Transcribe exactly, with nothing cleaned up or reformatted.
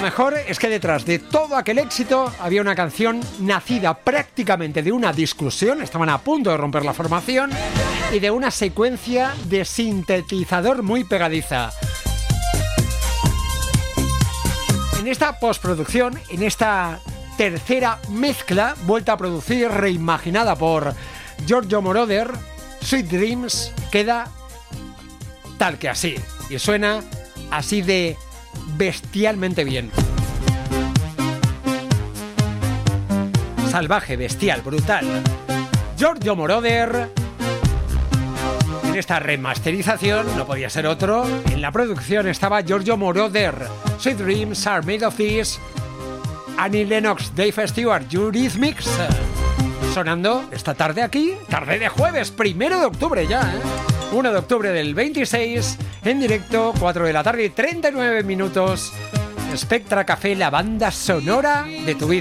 mejor es que detrás de todo aquel éxito había una canción nacida prácticamente de una discusión, estaban a punto de romper la formación, y de una secuencia de sintetizador muy pegadiza. En esta postproducción, en esta tercera mezcla, vuelta a producir, reimaginada por Giorgio Moroder, Sweet Dreams queda tal que así, y suena así de bestialmente bien. Salvaje, bestial, brutal. Giorgio Moroder. En esta remasterización no podía ser otro. En la producción estaba Giorgio Moroder. Sweet Dreams Are Made of This. Annie Lennox, Dave Stewart, Eurythmics. Sonando esta tarde aquí, tarde de jueves, primero de octubre ya, ¿eh? uno de octubre del veintiséis, en directo, cuatro de la tarde y treinta y nueve minutos. Spectra Café, la banda sonora de tu vida.